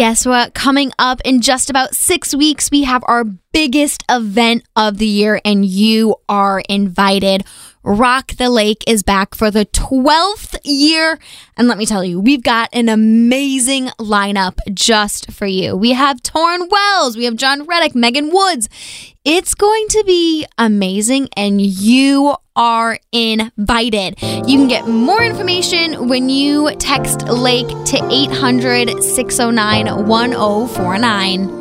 Guess what? Coming up in just about 6 weeks, we have our biggest event of the year, and you are invited. Rock the Lake is back for the 12th year, and let me tell you, we've got an amazing lineup just for you. We have Torrin Wells, we have John Reddick, Megan Woods. It's going to be amazing, and you are invited. You can get more information when you text Lake to 800-609-1049.